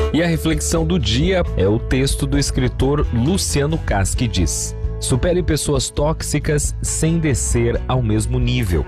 E a reflexão do dia é o texto do escritor Luciano Cas, que diz: supere pessoas tóxicas sem descer ao mesmo nível.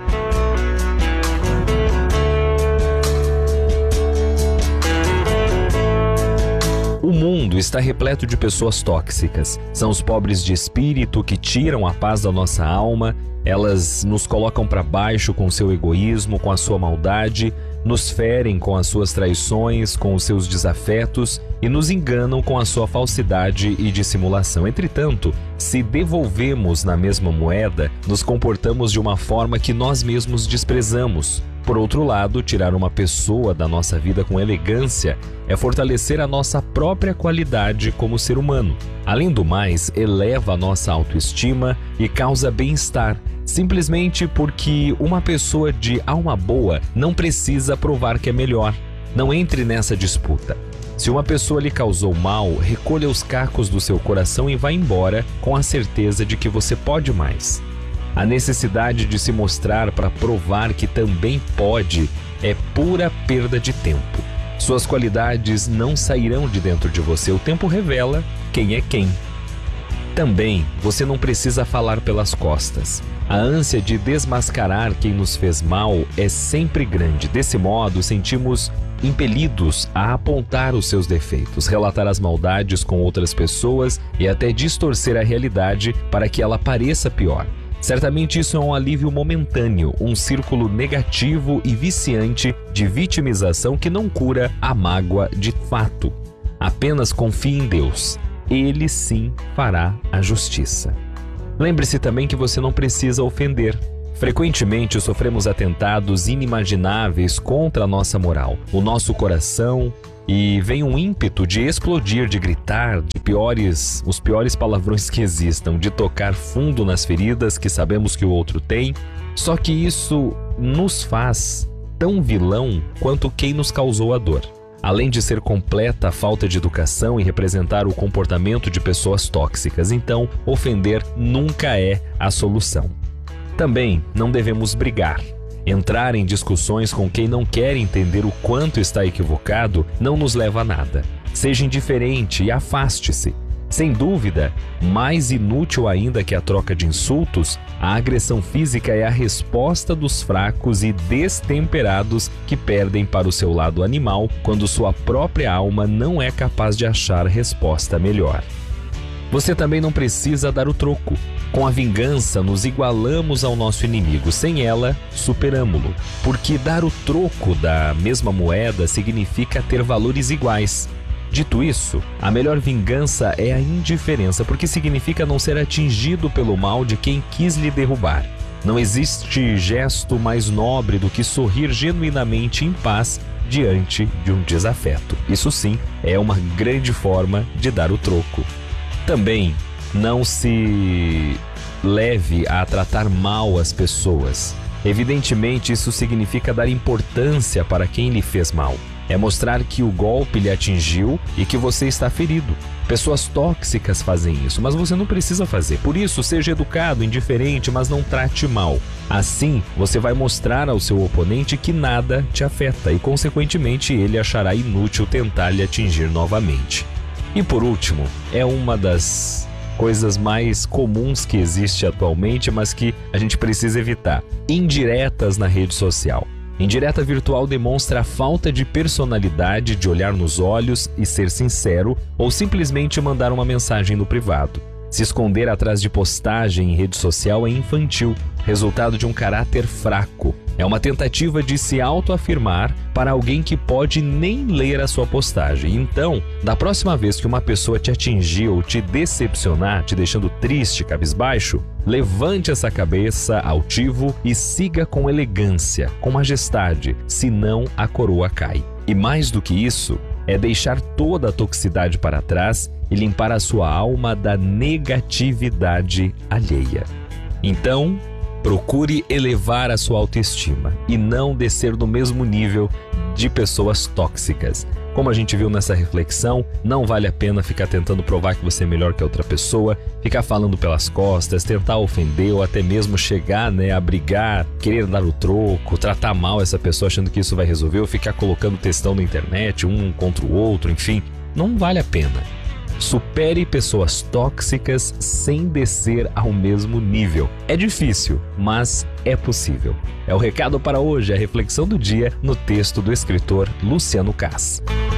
O mundo está repleto de pessoas tóxicas. São os pobres de espírito que tiram a paz da nossa alma. Elas nos colocam para baixo com seu egoísmo, com a sua maldade, nos ferem com as suas traições, com os seus desafetos e nos enganam com a sua falsidade e dissimulação. Entretanto, se devolvemos na mesma moeda, nos comportamos de uma forma que nós mesmos desprezamos. Por outro lado, tirar uma pessoa da nossa vida com elegância é fortalecer a nossa própria qualidade como ser humano. Além do mais, eleva a nossa autoestima e causa bem-estar, simplesmente porque uma pessoa de alma boa não precisa provar que é melhor. Não entre nessa disputa. Se uma pessoa lhe causou mal, recolha os cacos do seu coração e vá embora com a certeza de que você pode mais. A necessidade de se mostrar para provar que também pode é pura perda de tempo. Suas qualidades não sairão de dentro de você. O tempo revela quem é quem. Também, você não precisa falar pelas costas. A ânsia de desmascarar quem nos fez mal é sempre grande. Desse modo, sentimos impelidos a apontar os seus defeitos, relatar as maldades com outras pessoas e até distorcer a realidade para que ela pareça pior. Certamente isso é um alívio momentâneo, um círculo negativo e viciante de vitimização que não cura a mágoa de fato. Apenas confie em Deus. Ele sim fará a justiça. Lembre-se também que você não precisa ofender. Frequentemente sofremos atentados inimagináveis contra a nossa moral, o nosso coração, e vem um ímpeto de explodir, de gritar, os piores palavrões que existam, de tocar fundo nas feridas que sabemos que o outro tem. Só que isso nos faz tão vilão quanto quem nos causou a dor. Além de ser completa falta de educação e representar o comportamento de pessoas tóxicas, então ofender nunca é a solução. Também não devemos brigar. Entrar em discussões com quem não quer entender o quanto está equivocado não nos leva a nada. Seja indiferente e afaste-se. Sem dúvida, mais inútil ainda que a troca de insultos, a agressão física é a resposta dos fracos e destemperados que perdem para o seu lado animal quando sua própria alma não é capaz de achar resposta melhor. Você também não precisa dar o troco. Com a vingança, nos igualamos ao nosso inimigo. Sem ela, superamo-lo. Porque dar o troco da mesma moeda significa ter valores iguais. Dito isso, a melhor vingança é a indiferença, porque significa não ser atingido pelo mal de quem quis lhe derrubar. Não existe gesto mais nobre do que sorrir genuinamente em paz diante de um desafeto. Isso sim é uma grande forma de dar o troco. Também não se leve a tratar mal as pessoas. Evidentemente, isso significa dar importância para quem lhe fez mal. É mostrar que o golpe lhe atingiu e que você está ferido. Pessoas tóxicas fazem isso, mas você não precisa fazer. Por isso, seja educado, indiferente, mas não trate mal. Assim, você vai mostrar ao seu oponente que nada te afeta e, consequentemente, ele achará inútil tentar lhe atingir novamente. E por último, é uma das coisas mais comuns que existe atualmente, mas que a gente precisa evitar: indiretas na rede social. Indireta virtual demonstra a falta de personalidade, de olhar nos olhos e ser sincero, ou simplesmente mandar uma mensagem no privado. Se esconder atrás de postagem em rede social é infantil, resultado de um caráter fraco. É uma tentativa de se autoafirmar para alguém que pode nem ler a sua postagem. Então, da próxima vez que uma pessoa te atingir ou te decepcionar, te deixando triste, cabisbaixo, levante essa cabeça altivo e siga com elegância, com majestade, senão a coroa cai. E mais do que isso, é deixar toda a toxicidade para trás e limpar a sua alma da negatividade alheia. Então, procure elevar a sua autoestima e não descer no mesmo nível de pessoas tóxicas. Como a gente viu nessa reflexão, não vale a pena ficar tentando provar que você é melhor que a outra pessoa, ficar falando pelas costas, tentar ofender ou até mesmo chegar, a brigar, querer dar o troco, tratar mal essa pessoa achando que isso vai resolver, ou ficar colocando textão na internet, um contra o outro, enfim, não vale a pena. Supere pessoas tóxicas sem descer ao mesmo nível. É difícil, mas é possível. É o recado para hoje, a reflexão do dia no texto do escritor Luciano Kass.